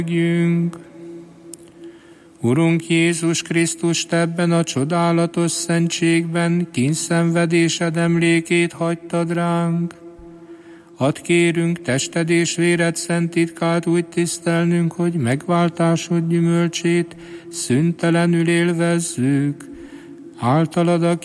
Urunk Jézus Krisztus, te ebben a csodálatos szentségben kínszenvedésed emlékét hagytad ránk. Hadd kérünk, tested és véred szent titkát úgy tisztelnünk, hogy megváltásod gyümölcsét szüntelenül élvezzük. Általad,